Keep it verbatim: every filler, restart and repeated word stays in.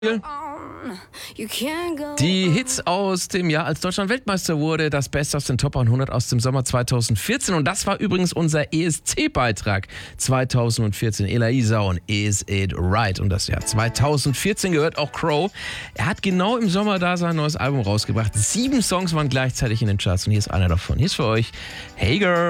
Die Hits aus dem Jahr, als Deutschland Weltmeister wurde, das Beste aus den Top hundert aus dem Sommer zweitausendvierzehn. Und das war übrigens unser E S C-Beitrag zweitausendvierzehn. Elai Saun, Is It Right? Und das Jahr zweitausendvierzehn gehört auch Crow. Er hat genau im Sommer da sein neues Album rausgebracht. Sieben Songs waren gleichzeitig in den Charts und hier ist einer davon. Hier ist für euch Hey Girl.